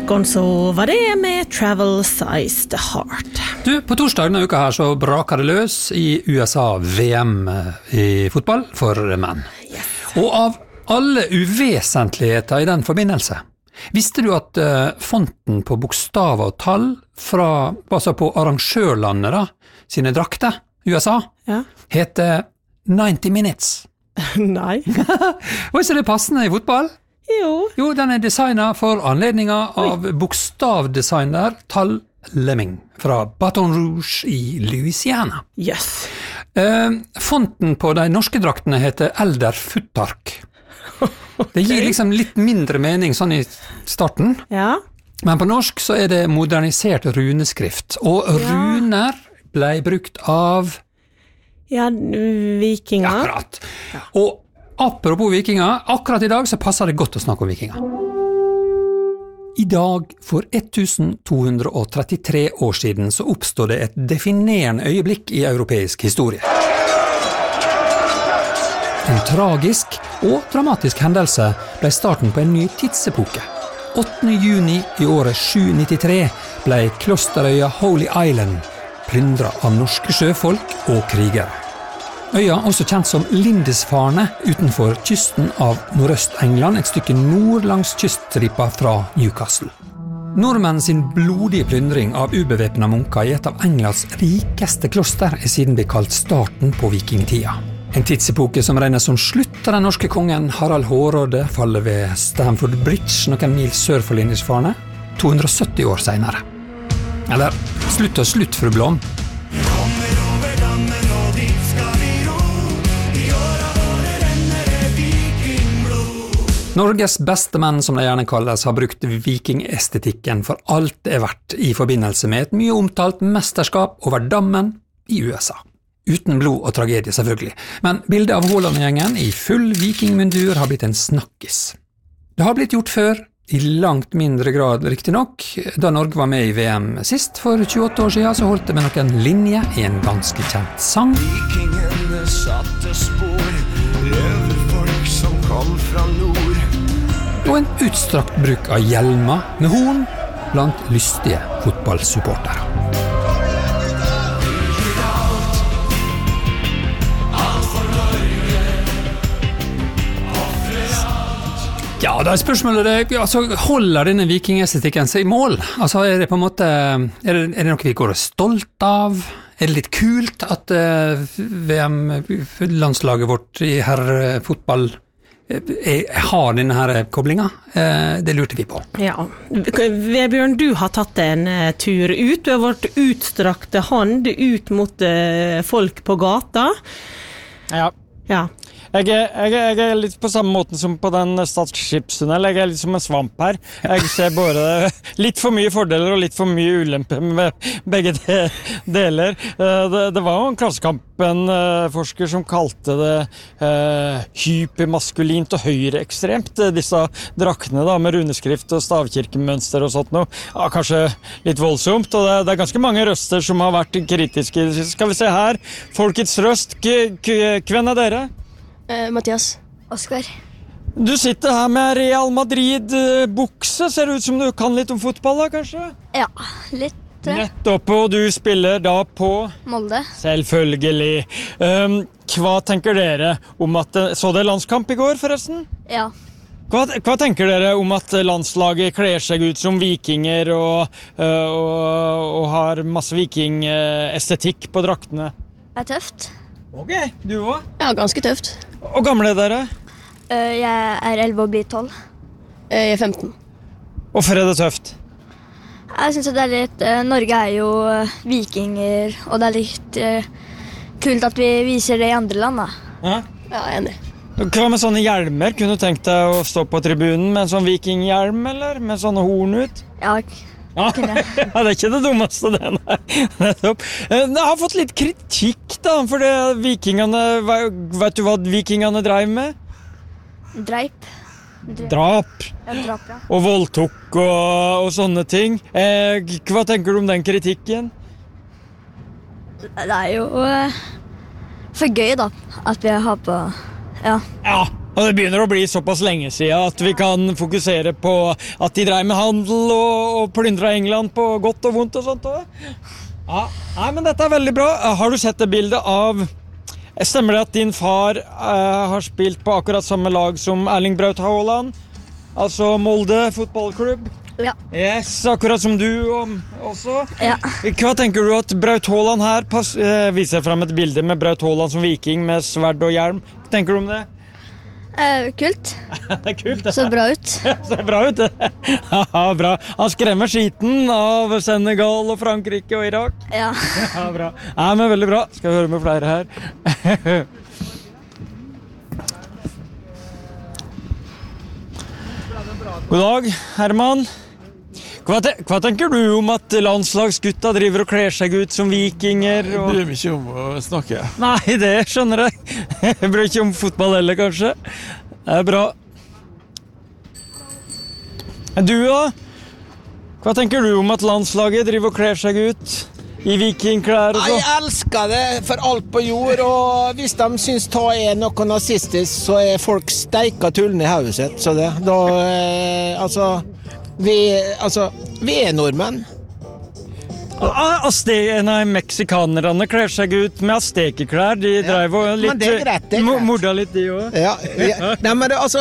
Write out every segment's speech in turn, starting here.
veckan så var det med Travel Sized Heart. Du, på torsdag denne uka her så braker det løs i USA VM i fotball for menn. Yes. Og av alle uvesentligheter i den forbindelse, visste du at fonten på bokstaver og tall fra, altså på arrangørlandet da, sine drakter, USA, Ja. heter 90 minutes? Nei. Og så er det passende i fotball? Jo, den er designet for anledninger av bokstavdesigner Tal Lemming fra Baton Rouge i Louisiana. Yes. Fonten på de norske draktene heter Elder Futtark. Det gir liksom litt mindre mening sånn i starten, Ja. men på norsk så er det modernisert runeskrift, og runer ble brukt av Ja, vikinger. akkurat. Og apropos vikinger, akkurat i dag så passer det godt å snakke om vikinger. I dag, for 1233 år siden, så oppstod det et definerende øyeblikk i europeisk historie. En tragisk og dramatisk hendelse ble starten på en ny tidsepoke. 8. juni i året 793 ble klosterøya Holy Island plyndret av norske sjøfolk og krigere. Øya, også kjent som Lindisfarne, utenfor kysten av Nordøst-England, et stykke nord langs kyststripa fra Newcastle. Nordmenn sin blodige plyndring av ubevæpnede munker i et av Englands rikeste kloster er siden blitt kalt starten på vikingtida. En tidsepoke som regnes som slutt av den norske kongen Harald Hårråde faller ved Stamford Bridge, noen mil sør for Lindisfarne, 270 år senere. Eller slutt og slutt, fru Blom. Norges beste menn, som de gjerne kalles, har brukt vikingestetikken for alt det er verdt i forbindelse med et mye omtalt mesterskap over dammen i USA. Uten blod og tragedie, selvfølgelig, men bildet av Haaland-gjengen i full vikingmundur har blitt en snakkis. Det har blitt gjort før, i langt mindre grad riktig nok. Da Norge var med i VM sist, for 28 år siden, så holdt det med noen linjer i en ganske kjent sang. Vikingene satte spor, røverfolk som kom fra nord. Og en utstrakt bruk av hjelmer med horn blant lystige fotballsupportere. Ja, da er spørsmålet altså, holder denne vikingestetikken seg i mål? Altså, er det på en måte, er det noe vi går og stolt av? Er det litt kult at VM-landslaget vårt i herrefotball har denne her koblinga? Det lurte vi på. Ja. Vebjørn, du har tatt en tur ut. Du har vært utstrakte hånd ut mot folk på gata. Ja. Ja. Jeg er litt på samme måten som på den Stad skipstunnel. Jeg er litt som en svamp her. Jeg ser både litt for mye fordeler og litt for mye ulemper med begge deler. Det var jo en Klassekampen-forsker som kalte det hypermaskulint og høyreekstremt, disse draktene da, med runeskrift og stavkirkemønster og sånt noe. Ja, kanskje litt voldsomt, og det er ganske mange røster som har vært kritiske. Skal vi se her, Folkets røst, hvem er dere? Mathias. Oskar. Du sitter her med Real Madrid-bukse. Ser det ut som du kan litt om fotball da, kanskje? Ja, litt. Nettopp, og du spiller da på? Molde. Selvfølgelig. Hva tenker dere om at... Så det landskamp i går, forresten? Ja. Hva tenker dere om at landslaget kler seg ut som vikinger og har masse vikingestetikk på draktene? Det er tøft. Ok, du også? Ja, ganske tøft. Og gamle er dere? Jeg er 11 og blir 12. Jeg er 15. Hvorfor er det tøft? Jeg synes at det er litt... Norge er jo vikinger, og det er litt kult at vi viser det i andre land, da. Ja? Ja, jeg er enig. Hva med sånne hjelmer? Kunne du tenkt deg å stå på tribunen med en sånn vikinghjelm, eller? Med sånne horn ut? Ja, Ja, det er ikke det dummeste det, nei. Nettopp. Jeg har fått litt kritikk da, for det vikingene, vet du hva vikingene drev med? Drap. Drap. Ja, drap, ja. Og voldtok og sånne ting. Hva tenker du om den kritikken? Det er jo for gøy da, at vi har på... Ja. Ja, Og det begynner å bli såpass lenge siden at vi kan fokusere på at de dreier med handel og plyndret England på godt og vondt og sånt også. Ja, nei, men dette veldig bra. Har du sett det bildet av... Stemmer det at din far har spilt på akkurat samme lag som Erling Braut Haaland? Altså Molde fotballklubb? Ja. Yes, akkurat som du også. Ja. Hva tenker du at Braut Haaland her viser frem et bilde med Braut Haaland som viking med sverd og hjelm? Hva tenker du om det? Kult. Det kult, det. Så bra ut. Ser bra ut, det. Ja, bra. Han skremmer skiten av Senegal og Frankrike og Irak. Ja. Ja, bra. Ja, men veldig bra. Skal vi høre med flere her. God dag, Herman. Hva tenker du om at landslagsgutta driver og kler seg ut som vikinger? Jeg bryr meg ikke om å snakke. Nei, det skjønner jeg. Jeg bryr ikke om fotball heller, kanskje. Det er bra. Du da? Hva tenker du om at landslaget driver og kler seg ut i vikingklær og så? Jeg elsker det for alt på jord, og hvis de synes ta noe nazistisk, så folk steika tullene i hodet sitt. Så det, da, vi nordmenn. Meksikanerne kler seg ut med aztekeklær. De drev og litt, men det er greit, det er greit. Morda litt de også. Ja. Nei, men det,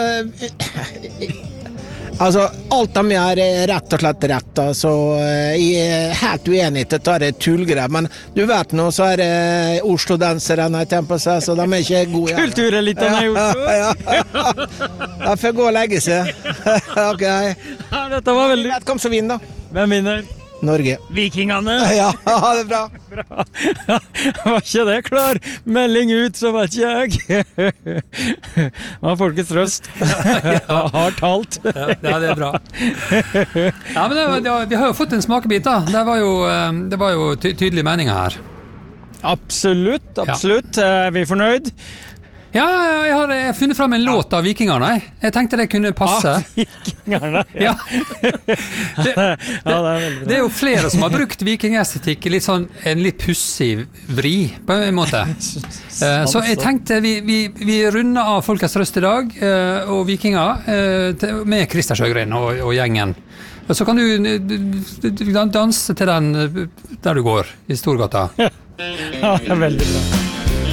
alt de gjør rett og slett rett, altså, jeg helt uenig til at det tullgreier, men du vet nå, så det Oslo-danserne i tempo seg, så de ikke gode. Kulturelitene i Oslo. Ja. Jeg får gå og legge seg. Ok. Ja, dette var veldig... Vet hvem som vinner da? Hvem vinner? Norge. Vikingene. Ja, det er bra. Bra. Var ikke det klar? Melding ut, så vet ikke jeg. Det var folkets røst. Har talt. Ja, det er bra. Ja, men vi har jo fått en smakebit da. Det var jo tydelige meninger her. Absolutt. Er vi fornøyd? Ja, jeg har funnet frem en låt av vikingerne. Jeg tenkte det kunne passe. Vikingerne, ja. Det er jo flere som har brukt vikingestetikk i en litt pussig vri, på en måte. Så jeg tenkte vi runder av Folkets Røst i dag, og vikinger, med Christer Sjøgren og gjengen. Så kan du danse til den der du går, i Storgata. Ja, det er veldig bra.